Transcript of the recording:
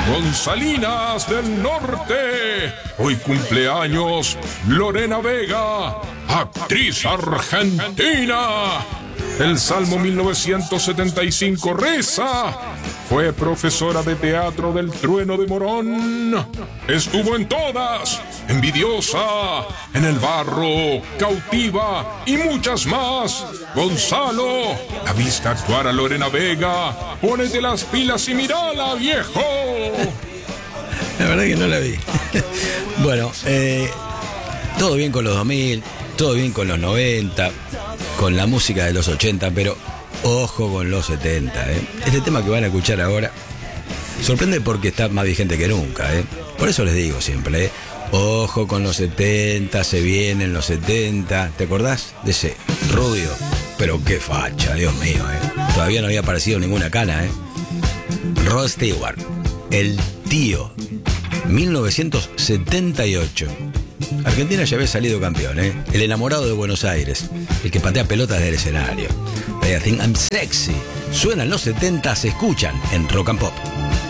Gonzalinas del Norte. Hoy cumpleaños Lorena Vega, actriz argentina. El Salmo 1975 reza: fue profesora de teatro del Trueno de Morón. Estuvo en todas: Envidiosa, En el Barro, Cautiva y muchas más. Gonzalo, ¿la viste actuar a Lorena Vega? Pónete las pilas y mirala, viejo. La verdad que no la vi. Bueno, todo bien con los 2000, todo bien con los 90, con la música de los 80, pero ojo con los 70, ¿eh? Este tema que van a escuchar ahora sorprende porque está más vigente que nunca, ¿eh? Por eso les digo siempre, ¿eh? Ojo con los 70, se vienen los 70. ¿Te acordás de ese rubio? Pero qué facha, Dios mío, ¿eh? Todavía no había aparecido ninguna cana, ¿eh? Rod Stewart, el tío, 1978. Argentina ya había salido campeón, ¿eh? El enamorado de Buenos Aires, el que patea pelotas del escenario. I think I'm sexy. Suenan los 70, se escuchan en Rock and Pop.